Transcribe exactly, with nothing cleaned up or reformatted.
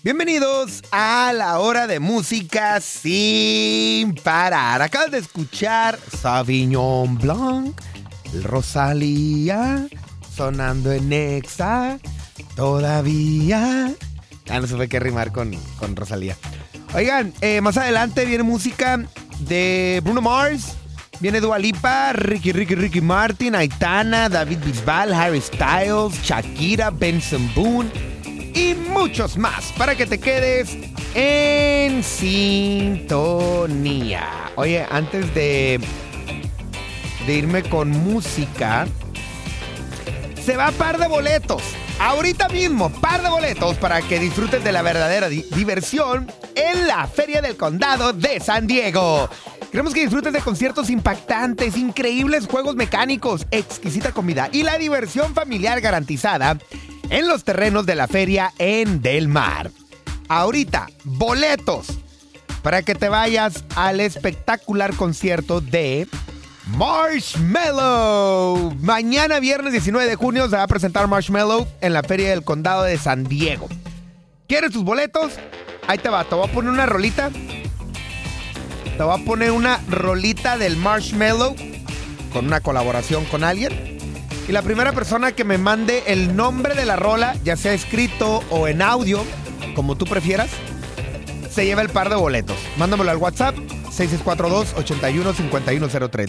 Bienvenidos a la hora de música sin parar. Acabas de escuchar Sauvignon Blanc, el Rosalía, sonando en Nexa, todavía. Ah, no supe qué rimar con, con Rosalía. Oigan, eh, más adelante viene música de Bruno Mars, viene Dua Lipa, Ricky, Ricky, Ricky Martin, Aitana, David Bisbal, Harry Styles, Shakira, Benson Boone y muchos más para que te quedes en sintonía. Oye, antes de, de irme con música, se va par de boletos. Ahorita mismo, par de boletos para que disfrutes de la verdadera di- diversión en la Feria del Condado de San Diego. Queremos que disfrutes de conciertos impactantes, increíbles juegos mecánicos, exquisita comida y la diversión familiar garantizada en los terrenos de la feria en Del Mar. Ahorita, boletos para que te vayas al espectacular concierto de Marshmello. Mañana, viernes diecinueve de junio, se va a presentar Marshmello en la Feria del Condado de San Diego. ¿Quieres tus boletos? Ahí te va, te voy a poner una rolita. Te voy a poner una rolita del Marshmello con una colaboración con alguien. Y la primera persona que me mande el nombre de la rola, ya sea escrito o en audio, como tú prefieras, se lleva el par de boletos. Mándamelo al WhatsApp seis seis cuatro dos, ocho uno, cinco uno cero tres.